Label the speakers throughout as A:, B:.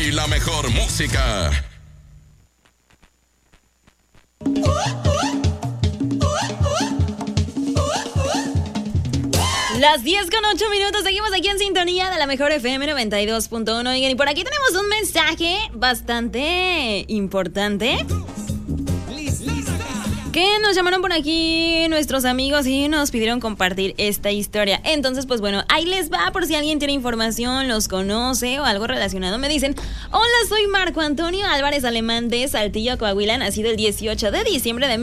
A: y la mejor música.
B: Las 10:08, seguimos aquí en sintonía de la mejor FM 92.1. Oigan, y por aquí tenemos un mensaje bastante importante que nos llamaron por aquí nuestros amigos y nos pidieron compartir esta historia. Entonces, pues bueno, ahí les va por si alguien tiene información, los conoce o algo relacionado. Me dicen: hola, soy Marco Antonio Álvarez Alemán de Saltillo, Coahuila, nacido el 18 de diciembre de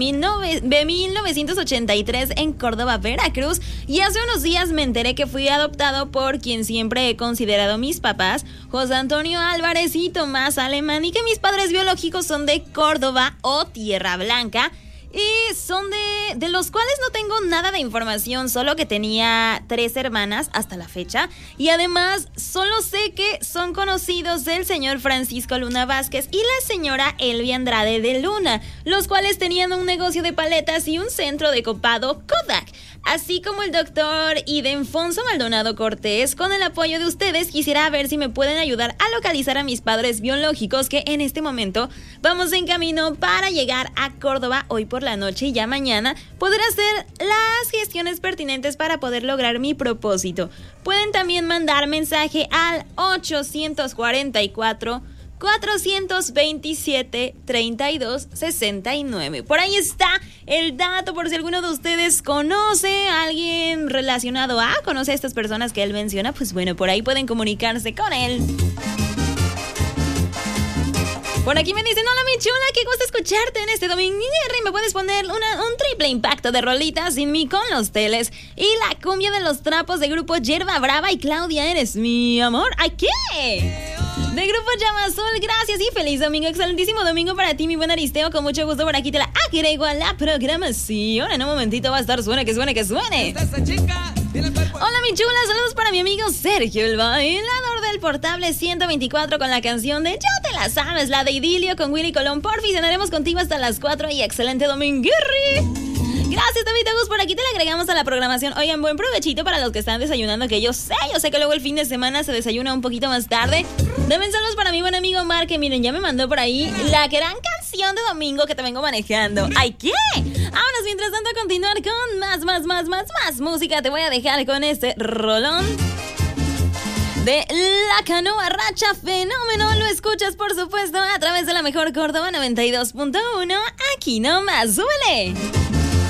B: 1983 en Córdoba, Veracruz. Y hace unos días me enteré que fui adoptado por quien siempre he considerado mis papás, José Antonio Álvarez y Tomás Alemán, y que mis padres biológicos son de Córdoba o Tierra Blanca. Y son de los cuales no tengo nada de información, solo que tenía 3 hermanas hasta la fecha. Y además solo sé que son conocidos del señor Francisco Luna Vázquez y la señora Elvia Andrade de Luna, los cuales tenían un negocio de paletas y un centro de copado Kodak. Así como el doctor Idenfonso Maldonado Cortés. Con el apoyo de ustedes quisiera ver si me pueden ayudar a localizar a mis padres biológicos, que en este momento vamos en camino para llegar a Córdoba hoy por la noche, y ya mañana poder hacer las gestiones pertinentes para poder lograr mi propósito. Pueden también mandar mensaje al 844-427-3269. Por ahí está el dato, por si alguno de ustedes conoce a alguien relacionado conoce a estas personas que él menciona. Pues bueno, por ahí pueden comunicarse con él. Por aquí me dicen: hola mi chula, qué gusto escucharte en este domingo. ¿Me puedes poner un triple impacto de rolitas sin mí con los teles y la cumbia de los trapos de grupo Yerba Brava y Claudia Eres mi amor? ¿Ay qué? De grupo Llama Azul, gracias y feliz domingo. Excelentísimo domingo para ti, mi buen Aristeo. Con mucho gusto por aquí te la agrego a la programación. En un momentito va a estar suene, que suene, que suene. Hola mi chula, saludos para mi amigo Sergio, el bailador del portable 124, con la canción de Ya te la sabes, la de Idilio con Willy Colón. Porfi, cenaremos contigo hasta las 4 y excelente domingo. Gracias, David Agus, por aquí te la agregamos a la programación. Oigan, buen provechito para los que están desayunando, que yo sé que luego el fin de semana se desayuna un poquito más tarde. Deben saludos para mi buen amigo Mar, que miren, ya me mandó por ahí la gran canción de domingo que te vengo manejando. ¿Ay qué? Vámonos, mientras tanto, a continuar con más música. Te voy a dejar con este rolón de La Canoa Racha Fenómeno. Lo escuchas, por supuesto, a través de la mejor Córdoba 92.1. Aquí nomás, súbele.